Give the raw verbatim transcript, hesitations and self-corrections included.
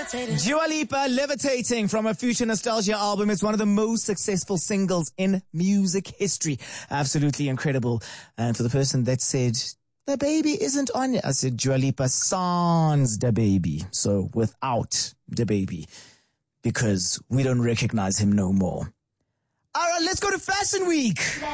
Dua Lipa, Levitating, from her Future Nostalgia album. It's one of the most successful singles in music history. Absolutely incredible. And for the person that said, the baby isn't on it, I said, Dua Lipa sans the baby. So without the baby. Because we don't recognize him no more. All right, let's go to Fashion Week.